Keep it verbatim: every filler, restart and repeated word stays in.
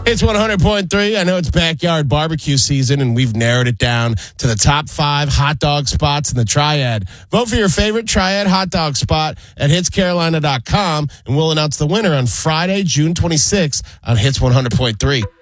It's one hundred point three. I know it's backyard barbecue season, and we've narrowed it down to the top five hot dog spots in the Triad. Vote for your favorite Triad hot dog spot at hits carolina dot com, and we'll announce the winner on Friday, June twenty-sixth on Hits one hundred point three.